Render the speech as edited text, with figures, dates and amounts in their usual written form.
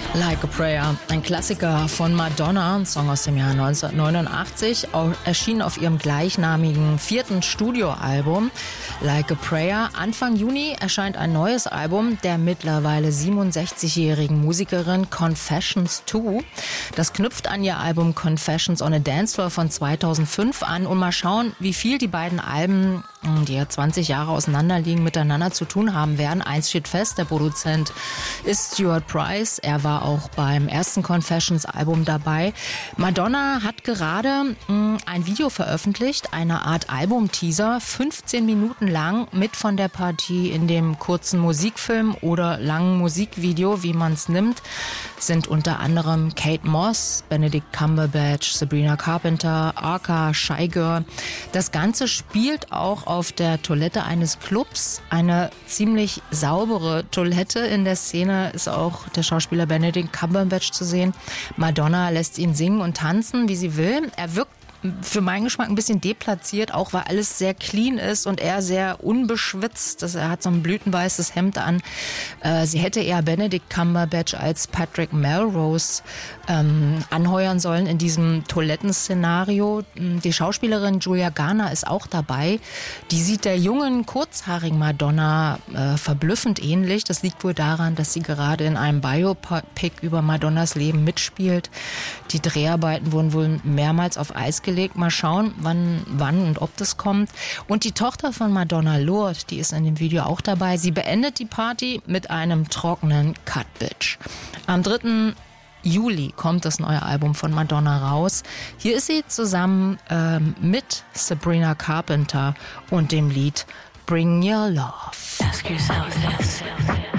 Like a Prayer, ein Klassiker von Madonna, ein Song aus dem Jahr 1989, erschien auf ihrem gleichnamigen 4. Studioalbum Like a Prayer. Anfang Juni erscheint ein neues Album der mittlerweile 67-jährigen Musikerin Confessions 2. Das knüpft an ihr Album Confessions on a Dance Floor von 2005 an und mal schauen, wie viel die beiden Alben, die ja 20 Jahre auseinanderliegen, miteinander zu tun haben werden. Eins steht fest, der Produzent ist Stuart Price. Er war auch beim ersten Confessions-Album dabei. Madonna hat gerade ein Video veröffentlicht, eine Art Album-Teaser, 15 Minuten lang, mit von der Partie in dem kurzen Musikfilm oder langen Musikvideo, wie man es nimmt, sind unter anderem Kate Moss, Benedict Cumberbatch, Sabrina Carpenter, Arca, Shy Girl. Das Ganze spielt auch auf der Toilette eines Clubs. Eine ziemlich saubere Toilette. In der Szene ist auch der Schauspieler Benedict Cumberbatch zu sehen. Madonna lässt ihn singen und tanzen, wie sie will. Er wirkt für meinen Geschmack ein bisschen deplatziert, auch weil alles sehr clean ist und er sehr unbeschwitzt. Er hat so ein blütenweißes Hemd an. Sie hätte eher Benedict Cumberbatch als Patrick Melrose anheuern sollen in diesem Toilettenszenario. Die Schauspielerin Julia Garner ist auch dabei. Die sieht der jungen, kurzhaarigen Madonna verblüffend ähnlich. Das liegt wohl daran, dass sie gerade in einem Biopic über Madonnas Leben mitspielt. Die Dreharbeiten wurden wohl mehrmals auf Eis gelegt. Mal schauen, wann und ob das kommt. Und die Tochter von Madonna, Lourdes, die ist in dem Video auch dabei. Sie beendet die Party mit einem trockenen Cut, Bitch. Am 3. Juli kommt das neue Album von Madonna raus. Hier ist sie zusammen mit Sabrina Carpenter und dem Lied Bring Your Love. Ask yourself this.